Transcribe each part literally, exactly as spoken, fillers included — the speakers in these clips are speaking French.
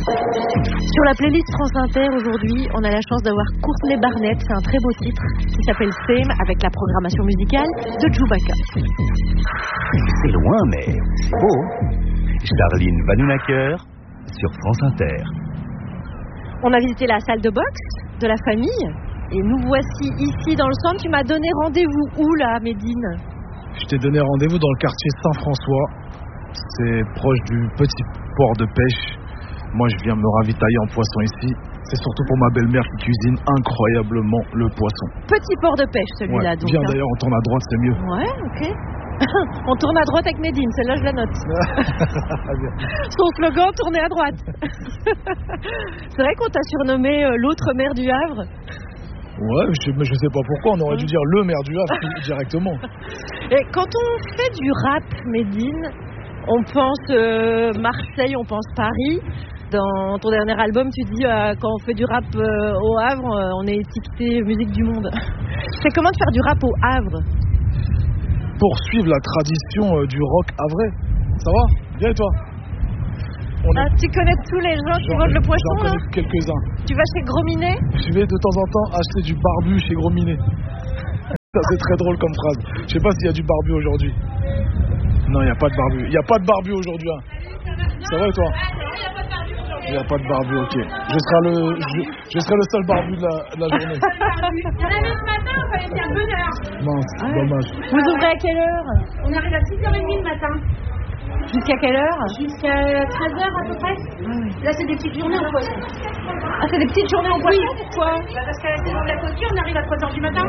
Sur la playlist France Inter aujourd'hui, on a la chance d'avoir Courtney Barnett, c'est un très beau titre qui s'appelle Fame avec la programmation musicale de Chewbacca. C'est loin mais c'est beau. Charline Vanhoenacker sur France Inter. On a visité la salle de boxe de la famille et nous voici ici dans le centre. Tu m'as donné rendez-vous où là, Médine? Je t'ai donné rendez-vous dans le quartier Saint-François. C'est proche du petit port de pêche. Moi, je viens me ravitailler en poisson ici. C'est surtout pour ma belle-mère qui cuisine incroyablement le poisson. Petit port de pêche, celui-là. Ouais, donc. Viens hein. d'ailleurs, on tourne à droite, c'est mieux. Ouais, ok. On tourne à droite avec Médine, celle-là je la note. Son slogan, tourner à droite. C'est vrai qu'on t'a surnommé euh, l'autre maire du Havre. Ouais, je, mais je sais pas pourquoi, on aurait dû dire le maire du Havre directement. Et quand on fait du rap, Médine, on pense euh, Marseille, on pense Paris. Dans ton dernier album, tu dis euh, quand on fait du rap euh, au Havre, euh, on est étiqueté musique du monde. C'est comment de faire du rap au Havre? Poursuivre la tradition euh, du rock havrais. Ça va? Bien et toi? On ah, est... Tu connais tous les gens qui J'en vendent le connais- poisson J'en là? connais quelques-uns. Tu vas chez Gros Minet? Je vais de temps en temps acheter du barbu chez Gros Minet. Ça, c'est très drôle comme phrase. Je sais pas s'il y a du barbu aujourd'hui. Non, il n'y a pas de barbu. Il n'y a pas de barbu aujourd'hui. Hein. Ça va et toi? Il n'y a pas de barbu, ok. Je serai le, je, je serai le seul barbu de la, de la journée. Il y en avait ce matin, il fallait faire bonne heure. Non, c'est Ah ouais. dommage. Vous ouvrez à quelle heure? On arrive à six heures trente le matin. Jusqu'à quelle heure? Jusqu'à treize heures à peu près. Là, c'est des petites journées en poisson. Ah, c'est des petites journées en poisson? Pourquoi? Bah, parce qu'à la saison de la clôture, on arrive à trois heures du matin.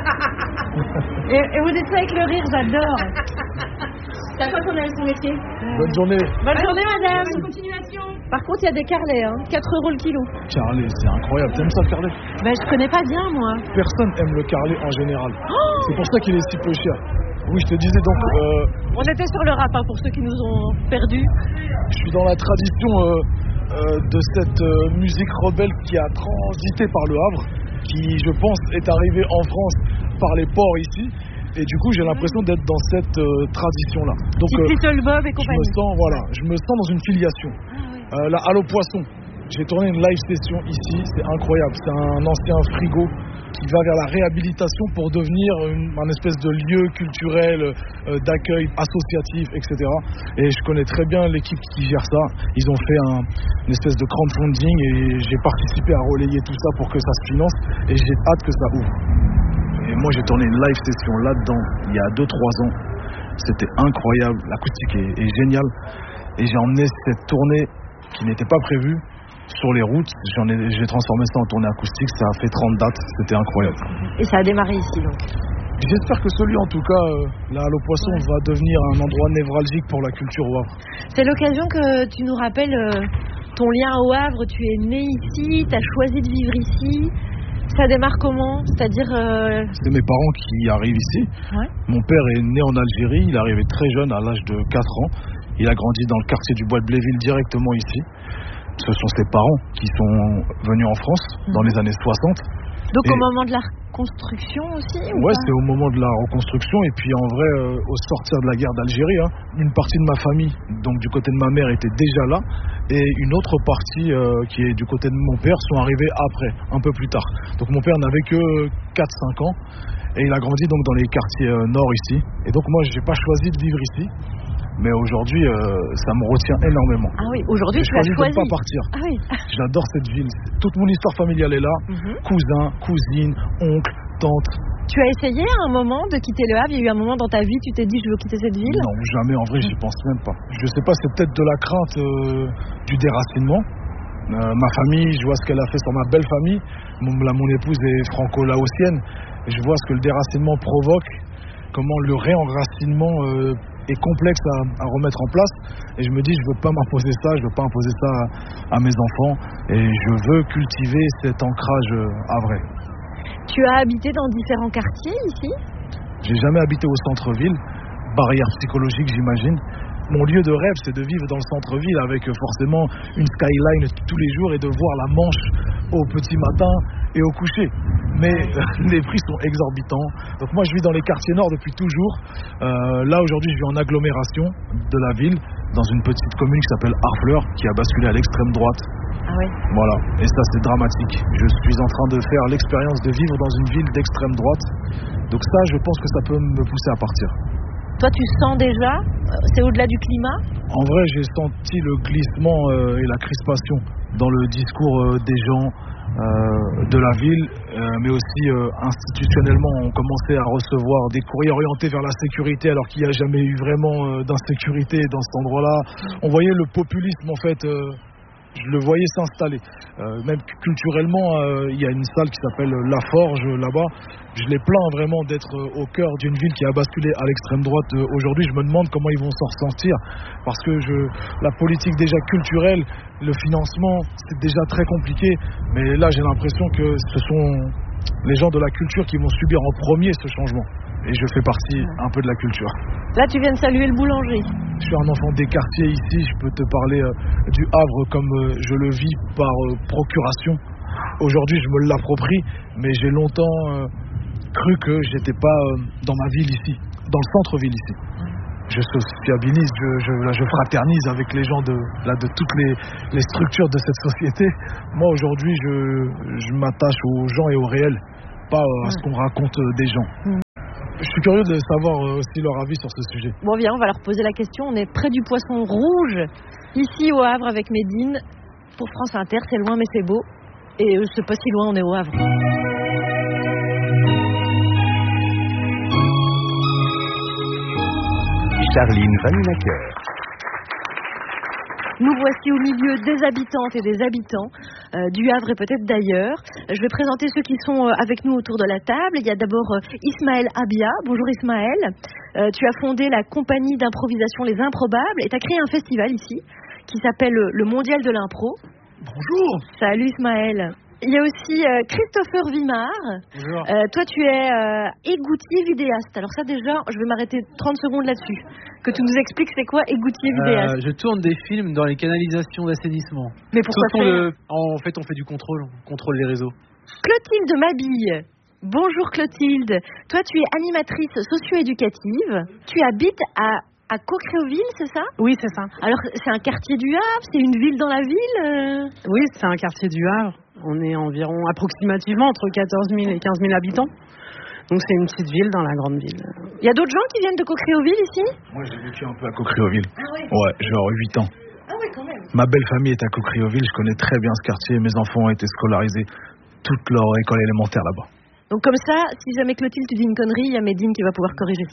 et, et vous dites ça avec le rire, j'adore. C'est à quoi qu'on a son métier. Bonne journée. Bonne journée, madame. Bonne continuation. Par contre, il y a des carlets, hein. quatre euros le kilo. Carlet, c'est incroyable. T'aimes ça, le carlet? Ben, je connais pas bien, moi. Personne aime le carlet en général. Oh, C'est pour ça qu'il est si peu cher. Oui, je te disais donc, euh, on était sur le rap, hein, pour ceux qui nous ont perdus. je suis dans la tradition euh, euh, de cette euh, musique rebelle qui a transité par le Havre, qui, je pense, est arrivée en France par les ports ici. Et du coup, j'ai l'impression d'être dans cette euh, tradition-là. Donc, Petit euh, Little Bob et je me compagnie. sens, voilà, je me sens dans une filiation. Ah, oui. Euh, là, Allo Poisson, j'ai tourné une live session ici, c'est incroyable. C'est un ancien frigo qui va vers la réhabilitation pour devenir une, un espèce de lieu culturel, euh, d'accueil associatif, et cetera. Et je connais très bien l'équipe qui gère ça. Ils ont fait un, une espèce de crowdfunding et j'ai participé à relayer tout ça pour que ça se finance et j'ai hâte que ça ouvre. Et moi, j'ai tourné une live session là-dedans il y a deux trois ans. C'était incroyable, l'acoustique est, est géniale. Et j'ai emmené cette tournée qui n'était pas prévue sur les routes. J'en ai, j'ai transformé ça en tournée acoustique. Ça a fait trente dates. C'était incroyable. Et ça a démarré ici, donc. J'espère que celui, en tout cas, euh, là, Allo Poisson, va devenir un endroit névralgique pour la culture au Havre. C'est l'occasion que tu nous rappelles euh, ton lien au Havre. Tu es né ici, tu as choisi de vivre ici. Ça démarre comment? C'est-à-dire... Euh... C'est mes parents qui arrivent ici. Ouais. Mon père est né en Algérie. Il est arrivé très jeune, à l'âge de quatre ans. Il a grandi dans le quartier du Bois de Bléville, directement ici. Ce sont ses parents qui sont venus en France mmh. dans les années soixante. Donc et au moment de la reconstruction aussi ou ouais, pas? c'est au moment de la reconstruction. Et puis en vrai, euh, au sortir de la guerre d'Algérie, hein, une partie de ma famille, donc du côté de ma mère, était déjà là. Et une autre partie, euh, qui est du côté de mon père, sont arrivés après, un peu plus tard. Donc mon père n'avait que quatre cinq ans. Et il a grandi donc dans les quartiers euh, nord ici. Et donc moi, j'ai pas choisi de vivre ici. Mais aujourd'hui, euh, ça me retient énormément. Ah oui, aujourd'hui tu as choisi choisi de ne pas partir. Ah oui. J'adore cette ville. Toute mon histoire familiale est là. Mm-hmm. Cousin, cousine, oncle, tante. Tu as essayé à un moment de quitter le Havre? Il y a eu un moment dans ta vie, tu t'es dit je veux quitter cette ville? Non, jamais. En vrai, j'y pense même pas. Je sais pas, c'est peut-être de la crainte euh, du déracinement. Euh, ma famille, je vois ce qu'elle a fait sur ma belle famille. Mon, là, mon épouse est franco-laotienne. Je vois ce que le déracinement provoque. Comment le réenracinement euh, est complexe à, à remettre en place. Et je me dis, je veux pas m'imposer ça, je veux pas imposer ça à, à mes enfants. Et je veux cultiver cet ancrage euh, havrais. Tu as habité dans différents quartiers ici? J'ai jamais habité au centre-ville. Barrière psychologique, j'imagine. Mon lieu de rêve, c'est de vivre dans le centre-ville avec forcément une skyline tous les jours et de voir la Manche au petit matin et au coucher. Mais les prix sont exorbitants. Donc moi, je vis dans les quartiers nord depuis toujours. Euh, là, aujourd'hui, je vis en agglomération de la ville, dans une petite commune qui s'appelle Harfleur, qui a basculé à l'extrême droite Oui. Voilà, et ça c'est dramatique. Je suis en train de faire l'expérience de vivre dans une ville d'extrême droite. Donc ça, je pense que ça peut me pousser à partir. Toi, tu sens déjà, c'est au-delà du climat? En vrai, j'ai senti le glissement euh, et la crispation dans le discours euh, des gens euh, de la ville, euh, mais aussi euh, institutionnellement, on commençait à recevoir des courriers orientés vers la sécurité alors qu'il n'y a jamais eu vraiment euh, d'insécurité dans cet endroit-là. On voyait le populisme en fait... Euh, je le voyais s'installer. Euh, même culturellement, il euh, y a une salle qui s'appelle La Forge là-bas. Je les plains vraiment d'être euh, au cœur d'une ville qui a basculé à l'extrême droite. Euh, aujourd'hui, je me demande comment ils vont s'en ressentir. Parce que je, la politique déjà culturelle, le financement, c'est déjà très compliqué. Mais là, j'ai l'impression que ce sont les gens de la culture qui vont subir en premier ce changement. Et je fais partie un peu de la culture. Là, tu viens de saluer le boulanger. Je suis un enfant des quartiers ici. Je peux te parler euh, du Havre comme euh, je le vis par euh, procuration. Aujourd'hui, je me l'approprie, mais j'ai longtemps euh, cru que j'étais pas euh, dans ma ville ici, dans le centre-ville ici. Je sociabilise, je, je, là, je fraternise avec les gens de, là, de toutes les, les structures de cette société. Moi, aujourd'hui, je, je m'attache aux gens et au réel, pas euh, à ce qu'on raconte euh, des gens. Mm. Je suis curieux de savoir aussi leur avis sur ce sujet. Bon, viens, on va leur poser la question. On est près du Poisson Rouge, ici au Havre avec Médine. Pour France Inter, c'est loin mais c'est beau. Et euh, c'est pas si loin, on est au Havre. Charline Vanhoenacker. Nous voici au milieu des habitantes et des habitants euh, du Havre et peut-être d'ailleurs. Je vais présenter ceux qui sont euh, avec nous autour de la table. Il y a d'abord euh, Ismaël Abia. Bonjour Ismaël. Euh, tu as fondé la compagnie d'improvisation Les Improbables et tu as créé un festival ici qui s'appelle le Mondial de l'Impro. Bonjour. Salut Ismaël. Il y a aussi euh, Christopher Vimard. Bonjour. Euh, toi, tu es euh, égoutier vidéaste. Alors ça, déjà, je vais m'arrêter trente secondes là-dessus. Que tu nous expliques c'est quoi égoutier vidéaste. Euh, je tourne des films dans les canalisations d'assainissement. Mais pourquoi Ce sont faire le... En fait, on fait du contrôle. On contrôle les réseaux. Clotilde Mabille. Bonjour Clotilde. Toi, tu es animatrice socio-éducative. Tu habites à... à Coqueréauville, c'est ça? Oui, c'est ça. Alors, c'est un quartier du Havre? C'est une ville dans la ville euh... Oui, c'est un quartier du Havre. On est environ approximativement entre quatorze mille et quinze mille habitants. Donc, c'est une petite ville dans la grande ville. Il y a d'autres gens qui viennent de Coqueréauville ici? Moi, j'ai vécu un peu à Coqueréauville. Ah oui? Ouais, j'ai avoir huit ans. Ah oui, quand même. Ma belle famille est à Coqueréauville. Je connais très bien ce quartier. Mes enfants ont été scolarisés toute leur école élémentaire là-bas. Donc comme ça, si jamais Clotilde tu dis une connerie, il y a Médine qui va pouvoir corriger.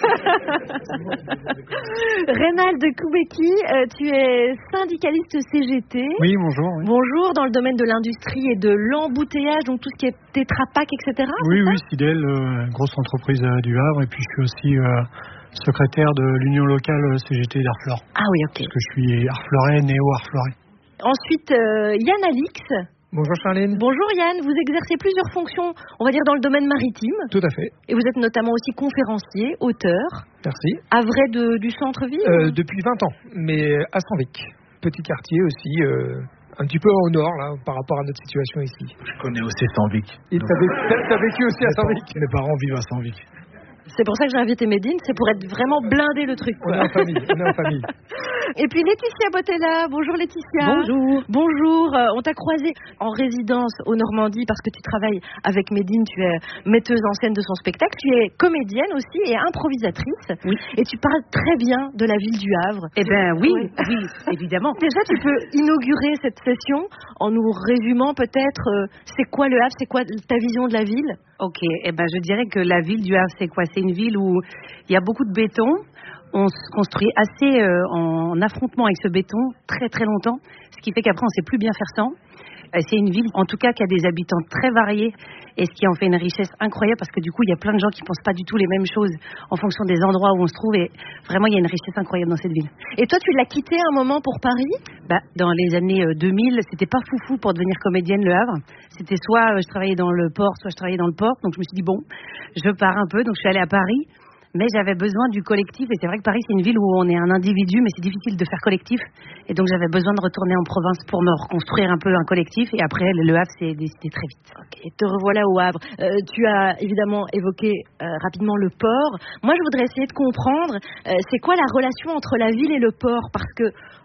Reynald Koubeki, euh, tu es syndicaliste C G T. Oui, bonjour. Oui. Bonjour, dans le domaine de l'industrie et de l'embouteillage, donc tout ce qui est Tetra Pak, et cetera. Oui, oui, Sidel, euh, grosse entreprise euh, du Havre, et puis je suis aussi euh, secrétaire de l'union locale C G T d'Arfleur. Ah oui, ok. Parce que je suis Arfleurais, néo-Arfleurais. Ensuite, euh, Yann Alix. Bonjour Charline. Bonjour Yann, vous exercez plusieurs fonctions, on va dire dans le domaine maritime. Tout à fait. Et vous êtes notamment aussi conférencier, auteur. Merci. À vrai de, du centre-ville euh, Depuis vingt ans, mais à Saint-Vic. Petit quartier aussi, euh, un petit peu au nord là, par rapport à notre situation ici. Je connais aussi Saint-Vic. Et t'as vécu, t'as vécu aussi à Saint-Vic? Mes parents vivent à Saint-Vic. C'est pour ça que j'ai invité Médine, c'est pour être vraiment blindé le truc. Quoi. On est en famille, on est en famille. Et puis Laetitia Botella, bonjour Laetitia. Bonjour. Bonjour, euh, on t'a croisé en résidence au Normandie parce que tu travailles avec Médine, tu es metteuse en scène de son spectacle, tu es comédienne aussi et improvisatrice. Oui. Et tu parles très bien de la ville du Havre. Eh bien oui, Ouais. oui, évidemment. Déjà, tu peux inaugurer cette session en nous résumant peut-être euh, c'est quoi le Havre, c'est quoi ta vision de la ville? Ok, eh ben je dirais que la ville du Havre, c'est quoi? C'est une ville où il y a beaucoup de béton. On se construit assez euh, en affrontement avec ce béton très très longtemps, ce qui fait qu'après on ne sait plus bien faire sans. Euh, c'est une ville en tout cas qui a des habitants très variés et ce qui en fait une richesse incroyable parce que du coup il y a plein de gens qui pensent pas du tout les mêmes choses en fonction des endroits où on se trouve et vraiment il y a une richesse incroyable dans cette ville. Et toi, tu l'as quitté un moment pour Paris? Bah, dans les années deux mille, c'était pas foufou pour devenir comédienne Le Havre. C'était soit euh, je travaillais dans le port, soit je travaillais dans le port. Donc je me suis dit bon, je pars un peu. Donc je suis allée à Paris. Mais j'avais besoin du collectif et c'est vrai que Paris c'est une ville où on est un individu mais c'est difficile de faire collectif et donc j'avais besoin de retourner en province pour me reconstruire un peu un collectif et après le Havre s'est décidé très vite. Ok, te revoilà au Havre. Euh, tu as évidemment évoqué euh, rapidement le port. Moi je voudrais essayer de comprendre euh, c'est quoi la relation entre la ville et le port parce que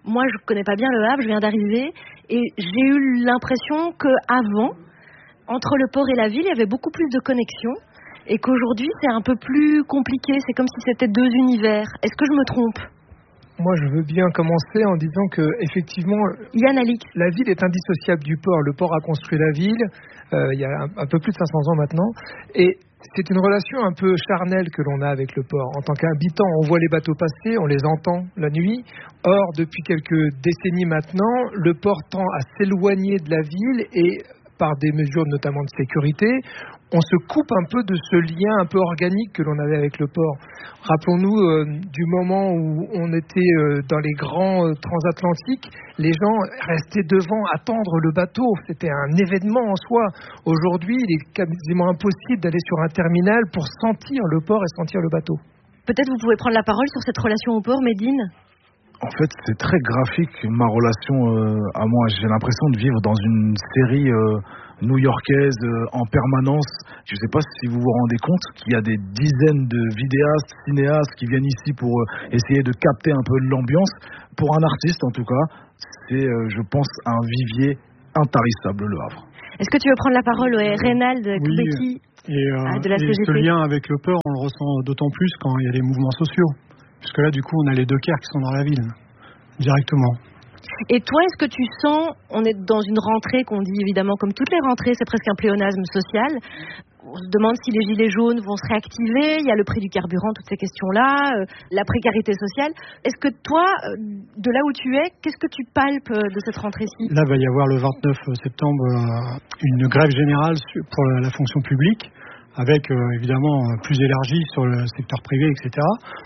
Moi, je connais pas bien le Havre, je viens d'arriver, et j'ai eu l'impression qu'avant, entre le port et la ville, il y avait beaucoup plus de connexions, et qu'aujourd'hui, c'est un peu plus compliqué, c'est comme si c'était deux univers. Est-ce que je me trompe ? Moi, je veux bien commencer en disant que, effectivement, Yann Alix. La ville est indissociable du port. Le port a construit la ville, euh, il y a un, un peu plus de cinq cents ans maintenant, et c'est une relation un peu charnelle que l'on a avec le port. En tant qu'habitant, on voit les bateaux passer, on les entend la nuit. Or, depuis quelques décennies maintenant, le port tend à s'éloigner de la ville et, par des mesures notamment de sécurité, on se coupe un peu de ce lien un peu organique que l'on avait avec le port. Rappelons-nous euh, du moment où on était euh, dans les grands euh, transatlantiques, les gens restaient devant, attendre le bateau. C'était un événement en soi. Aujourd'hui, il est quasiment impossible d'aller sur un terminal pour sentir le port et sentir le bateau. Peut-être vous pouvez prendre la parole sur cette relation au port, Médine ? En fait, c'est très graphique, ma relation euh, à moi. J'ai l'impression de vivre dans une série euh, new-yorkaise euh, en permanence. Je ne sais pas si vous vous rendez compte qu'il y a des dizaines de vidéastes, cinéastes qui viennent ici pour euh, essayer de capter un peu l'ambiance. Pour un artiste, en tout cas, c'est, euh, je pense, un vivier intarissable, le Havre. Est-ce que tu veux prendre la parole, ouais, Reynald Kubeki, oui, et, euh, de la et C G T ? Ce lien avec le port, on le ressent d'autant plus quand il y a des mouvements sociaux. Puisque là, du coup, on a les dockers qui sont dans la ville, directement. Et toi, est-ce que tu sens, on est dans une rentrée qu'on dit évidemment, comme toutes les rentrées, c'est presque un pléonasme social. On se demande si les gilets jaunes vont se réactiver, il y a le prix du carburant, toutes ces questions-là, euh, la précarité sociale. Est-ce que toi, euh, de là où tu es, qu'est-ce que tu palpes de cette rentrée-ci ? Là, il va y avoir le vingt-neuf septembre euh, une grève générale pour la, la fonction publique, avec euh, évidemment plus élargie sur le secteur privé, et cetera.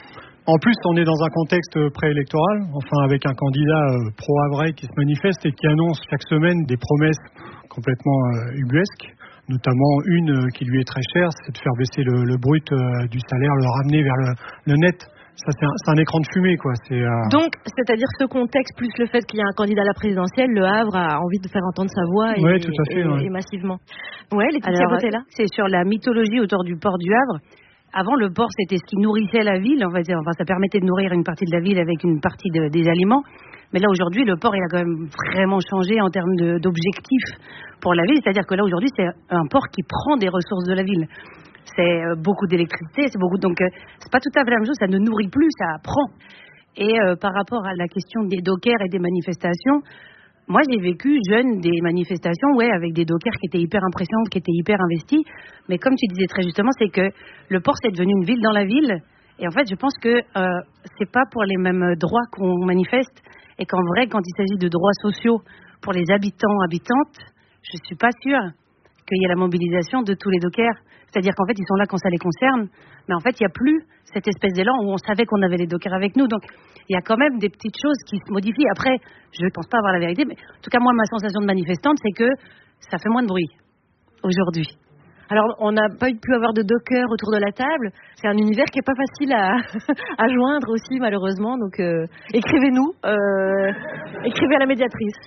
En plus, on est dans un contexte préélectoral, enfin avec un candidat euh, pro-havrais qui se manifeste et qui annonce chaque semaine des promesses complètement euh, ubuesques, notamment une euh, qui lui est très chère, c'est de faire baisser le, le brut euh, du salaire, le ramener vers le, le net. Ça, c'est un, c'est un écran de fumée, quoi. C'est, euh... Donc, c'est-à-dire ce contexte, plus le fait qu'il y a un candidat à la présidentielle, le Havre a envie de faire entendre sa voix et, ouais, tout à fait, et, ouais. et massivement. Ouais, les petits côtés là. C'est sur la mythologie autour du port du Havre. Avant, le port, c'était ce qui nourrissait la ville. On va dire, enfin, ça permettait de nourrir une partie de la ville avec une partie de, des aliments. Mais là, aujourd'hui, le port, il a quand même vraiment changé en termes de, d'objectifs pour la ville. C'est-à-dire que là, aujourd'hui, c'est un port qui prend des ressources de la ville. C'est euh, beaucoup d'électricité, c'est beaucoup. Donc, euh, c'est pas tout à fait la même chose. Ça ne nourrit plus, ça prend. Et euh, par rapport à la question des dockers et des manifestations, moi, j'ai vécu jeune des manifestations, ouais, avec des dockers qui étaient hyper impressionnantes, qui étaient hyper investis. Mais comme tu disais très justement, c'est que le port, c'est devenu une ville dans la ville. Et en fait, je pense que euh, c'est pas pour les mêmes droits qu'on manifeste. Et qu'en vrai, quand il s'agit de droits sociaux pour les habitants, habitantes, je suis pas sûre qu'il y ait la mobilisation de tous les dockers. C'est-à-dire qu'en fait, ils sont là quand ça les concerne. Mais en fait, il n'y a plus cette espèce d'élan où on savait qu'on avait les dockers avec nous. Donc, il y a quand même des petites choses qui se modifient. Après, je ne pense pas avoir la vérité, mais en tout cas, moi, ma sensation de manifestante, c'est que ça fait moins de bruit aujourd'hui. Alors, on n'a pas pu avoir de dockers autour de la table. C'est un univers qui n'est pas facile à, à joindre aussi, malheureusement. Donc, euh, écrivez-nous. Euh, écrivez à la médiatrice.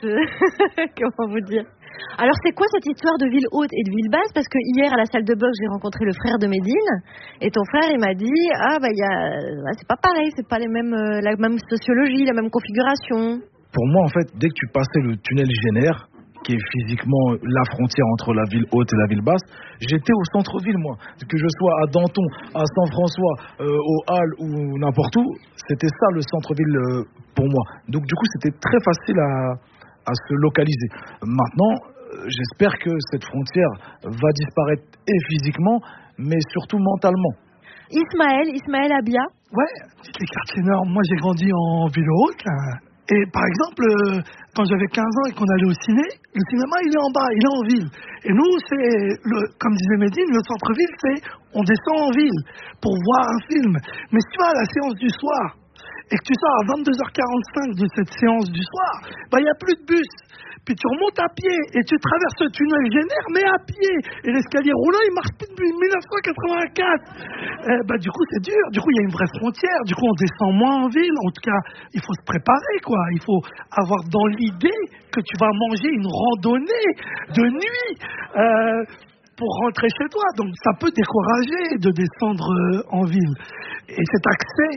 Comment vous dire ? Alors, c'est quoi cette histoire de ville haute et de ville basse ? Parce que hier, à la salle de boxe, j'ai rencontré le frère de Médine. Et ton frère, il m'a dit, ah, bah, y a... bah, c'est pas pareil. C'est pas les mêmes, euh, la même sociologie, la même configuration. Pour moi, en fait, dès que tu passais le tunnel Génère, qui est physiquement la frontière entre la ville haute et la ville basse, j'étais au centre-ville, moi. Que je sois à Danton, à Saint-François, euh, au Halles ou n'importe où, c'était ça le centre-ville euh, pour moi. Donc du coup, c'était très facile à, à se localiser. Maintenant, euh, j'espère que cette frontière va disparaître et physiquement, mais surtout mentalement. Ismaël, Ismaël Abia. Ouais, les quartiers nord. Moi, j'ai grandi en ville haute, là. Et par exemple, euh, quand j'avais quinze ans et qu'on allait au ciné, le cinéma, il est en bas, il est en ville. Et nous, c'est, le, comme disait Médine, le centre-ville, c'est on descend en ville pour voir un film. Mais si tu vas à la séance du soir et que tu sors à vingt-deux heures quarante-cinq de cette séance du soir, bah, il n'y a plus de bus. Puis tu remontes à pied et tu traverses le tunnel Génère, mais à pied. Et l'escalier roulant, il marche plus depuis dix-neuf cent quatre-vingt-quatre. Euh, bah, du coup, c'est dur. Du coup, il y a une vraie frontière. Du coup, on descend moins en ville. En tout cas, il faut se préparer, quoi. Il faut avoir dans l'idée que tu vas manger une randonnée de nuit euh, pour rentrer chez toi. Donc, ça peut décourager de descendre euh, en ville. Et cet accès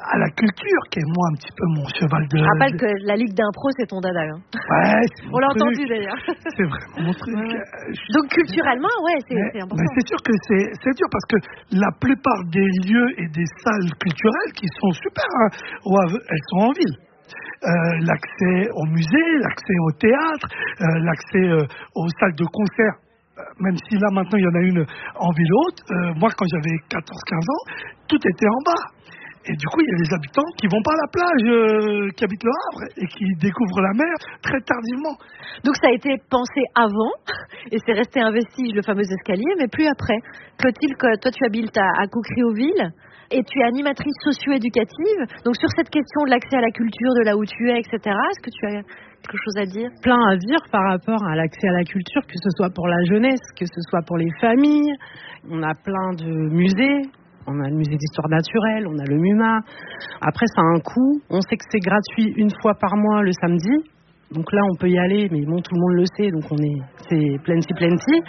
à la culture, qui est moi un petit peu mon cheval de... Je rappelle que la Ligue d'impro, c'est ton dada. Hein. Ouais, c'est on l'a truc. entendu d'ailleurs. C'est vraiment mon truc. Ouais. Donc culturellement, ouais, c'est, mais, c'est important. Mais c'est sûr que c'est, c'est dur parce que la plupart des lieux et des salles culturelles qui sont super, hein, elles sont en ville. Euh, l'accès au musée, l'accès au théâtre, euh, l'accès euh, aux salles de concert. Même si là maintenant il y en a une en ville haute, euh, moi quand j'avais quatorze quinze ans, tout était en bas. Et du coup il y a les habitants qui vont pas à la plage, euh, qui habitent le Havre et qui découvrent la mer très tardivement. Donc ça a été pensé avant et c'est resté un vestige, le fameux escalier, mais plus après. Clotilde, toi tu habites à, à Coucriauville et tu es animatrice socio-éducative. Donc sur cette question de l'accès à la culture, de là où tu es, et cetera, est-ce que tu as quelque chose à dire? Plein à dire par rapport à l'accès à la culture, que ce soit pour la jeunesse, que ce soit pour les familles. On a plein de musées. On a le musée d'histoire naturelle, on a le MUMA. Après, ça a un coût. On sait que c'est gratuit une fois par mois le samedi. Donc là, on peut y aller, mais bon, tout le monde le sait, donc on est, c'est plenty plenty.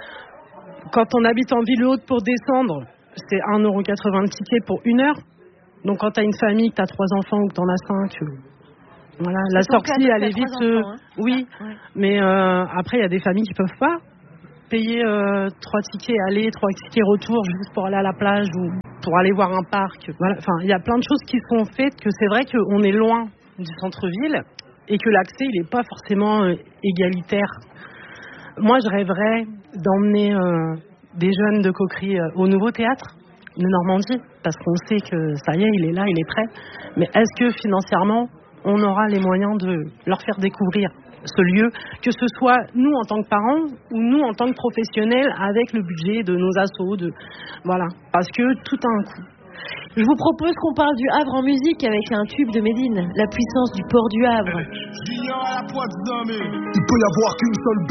Quand on habite en ville haute pour descendre, c'est un euro quatre-vingts le ticket pour une heure. Donc quand tu as une famille, que tu as trois enfants ou que tu en as cinq, voilà, la sortie, elle est vite. Euh, enfants, hein. Oui, ah, ouais. Mais euh, après, il y a des familles qui peuvent pas payer euh, trois tickets aller, trois tickets retour juste pour aller à la plage ou pour aller voir un parc. Voilà. Enfin, il y a plein de choses qui sont faites, que c'est vrai qu'on est loin du centre-ville et que l'accès, il n'est pas forcément euh, égalitaire. Moi, je rêverais d'emmener euh, des jeunes de Coquerie euh, au Nouveau Théâtre de Normandie, parce qu'on sait que ça y est, il est là, il est prêt. Mais est-ce que financièrement, on aura les moyens de leur faire découvrir ce lieu, que ce soit nous en tant que parents ou nous en tant que professionnels avec le budget de nos assos, de voilà, parce que tout a un coût. Je vous propose qu'on parle du Havre en musique avec un tube de Médine, La puissance du port du Havre. Il peut y avoir qu'une seule